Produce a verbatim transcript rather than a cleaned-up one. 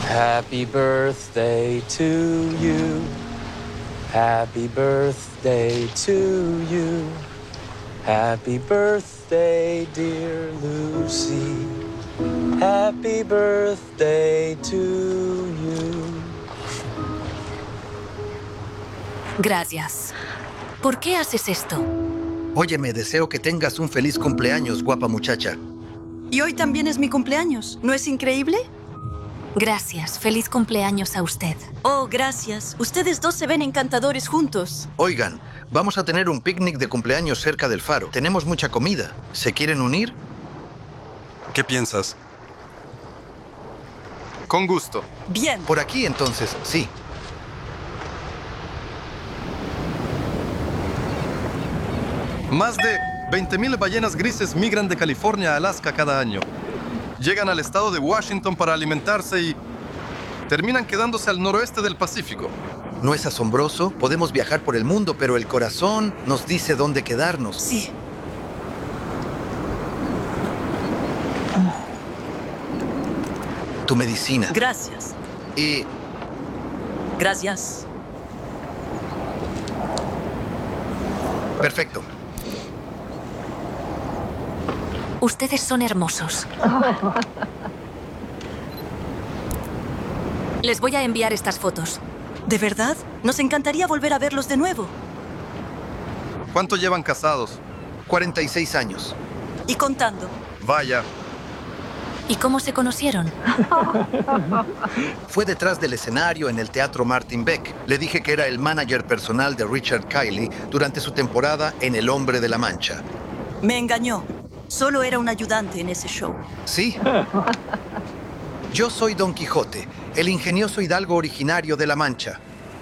Happy birthday to you. Happy birthday to you. Happy birthday, dear Lucy. Happy birthday to you. Gracias. ¿Por qué haces esto? Óyeme, deseo que tengas un feliz cumpleaños, guapa muchacha. Y hoy también es mi cumpleaños. ¿No es increíble? Gracias. Feliz cumpleaños a usted. Oh, gracias. Ustedes dos se ven encantadores juntos. Oigan, vamos a tener un picnic de cumpleaños cerca del faro. Tenemos mucha comida. ¿Se quieren unir? ¿Qué piensas? Con gusto. Bien. Por aquí, entonces, sí. Más de veinte mil ballenas grises migran de California a Alaska cada año. Llegan al estado de Washington para alimentarse y terminan quedándose al noroeste del Pacífico. ¿No es asombroso? Podemos viajar por el mundo, pero el corazón nos dice dónde quedarnos. Sí. Tu medicina. Gracias. Y Gracias. perfecto. Ustedes son hermosos. Les voy a enviar estas fotos. ¿De verdad? Nos encantaría volver a verlos de nuevo. ¿Cuánto llevan casados? cuarenta y seis años. Y contando. Vaya. ¿Y cómo se conocieron? Fue detrás del escenario en el Teatro Martin Beck. Le dije que era el manager personal de Richard Kiley durante su temporada en El Hombre de la Mancha. Me engañó. Solo era un ayudante en ese show. ¿Sí? Yo soy Don Quijote, el ingenioso hidalgo originario de La Mancha.